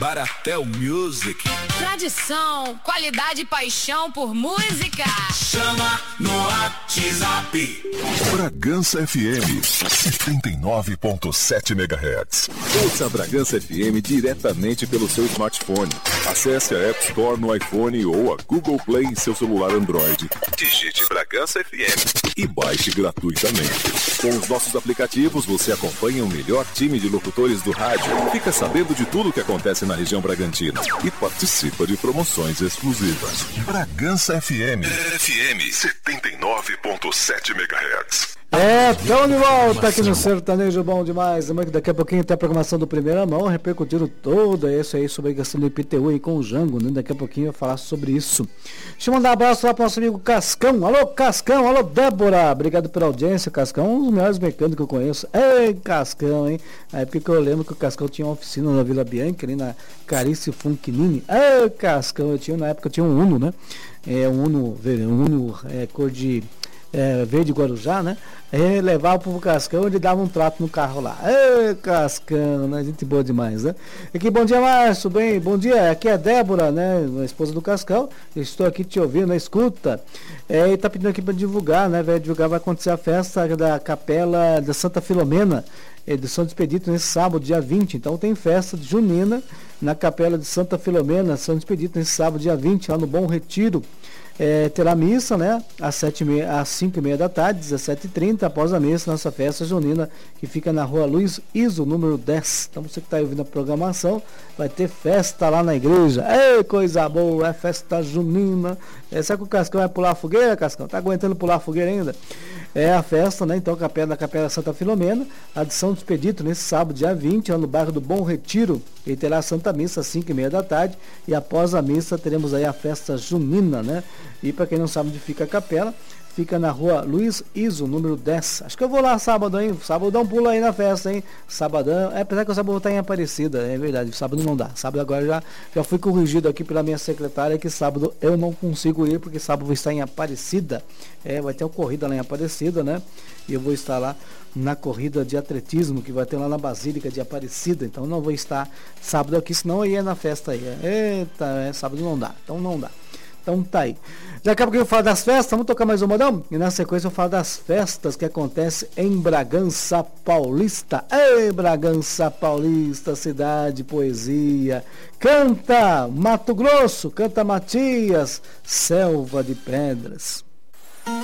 Baratel Music. Tradição, qualidade e paixão por música. Chama no WhatsApp. Bragança FM 79.7 MHz. Ouça a Bragança FM diretamente pelo seu smartphone. Acesse a App Store no iPhone ou a Google Play em seu celular Android. Digite Bragança FM e baixe gratuitamente. Com os nossos aplicativos, você acompanha o melhor time de locutores do rádio. Fica sabendo de tudo o que acontece na região Bragantina e participa de promoções exclusivas. Bragança FM 79.7 MHz. Estamos de volta aqui no Sertanejo Bom Demais. Daqui a pouquinho tem a programação do Primeira Mão, repercutindo toda isso aí sobre a questão do IPTU aí com o Jango, né? Daqui a pouquinho eu vou falar sobre isso. Deixa eu mandar um abraço lá para o nosso amigo Cascão. Alô, Cascão. Alô, Débora. Obrigado pela audiência, Cascão. Um dos melhores mecânicos que eu conheço. Ei, Cascão, hein? Na época que eu lembro que o Cascão tinha uma oficina na Vila Bianca, ali na Carice Funquinini. Ei, Cascão. Na época eu tinha um Uno, né? Um Uno cor de... verde Guarujá, né? Levava pro Cascão, ele dava um trato no carro lá. Cascão, né? Gente boa demais, né? Aqui, bom dia, Márcio, bem, bom dia. Aqui é a Débora, né? A esposa do Cascão. Estou aqui te ouvindo na escuta. E tá pedindo aqui para divulgar, né? Vai divulgar, vai acontecer a festa da Capela da Santa Filomena, de São Expedito, nesse sábado, dia 20. Então tem festa junina na Capela de Santa Filomena, São Expedito, nesse sábado, dia 20, lá no Bom Retiro. Terá missa, né? Às 5h30 da tarde, 17h30, após a missa, nossa festa junina, que fica na rua Luiz Iso, número 10. Então você que está ouvindo a programação, vai ter festa lá na igreja. Ei, coisa boa, é festa junina. Será que o Cascão vai pular a fogueira, Cascão? Tá aguentando pular a fogueira ainda? É a festa, né? Então, da Capela Santa Filomena, a de São Expedito, nesse sábado, dia 20, lá no bairro do Bom Retiro. E terá a Santa Missa às 5h30 da tarde. E após a missa, teremos aí a festa junina, né? E para quem não sabe onde fica a capela, fica na rua Luiz Iso, número 10. Acho que eu vou lá sábado, hein? Sábado dá um pulo aí na festa, hein? Sabadão. Apesar que o sábado tá em Aparecida, é verdade. Sábado não dá. Sábado agora já fui corrigido aqui pela minha secretária que sábado eu não consigo ir, porque sábado vou estar em Aparecida. Vai ter uma corrida lá em Aparecida, né? E eu vou estar lá na corrida de atletismo que vai ter lá na Basílica de Aparecida. Então não vou estar sábado aqui, senão eu ia na festa aí. Eita, sábado não dá. Então não dá. Então tá aí. Daqui a pouco eu falo das festas, vamos tocar mais um modão? E na sequência eu falo das festas que acontecem em Bragança Paulista. Ei, Bragança Paulista, cidade, poesia. Canta Mato Grosso, canta Matias, Selva de Pedras.